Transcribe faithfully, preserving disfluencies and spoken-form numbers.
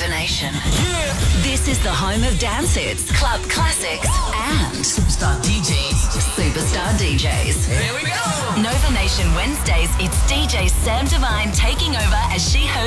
Nova Nation. Yeah. This is the home of dance hits, club classics, and superstar D Js. Superstar D Js. Here we go. Nova Nation Wednesdays, it's D J Sam Divine taking over as she hosts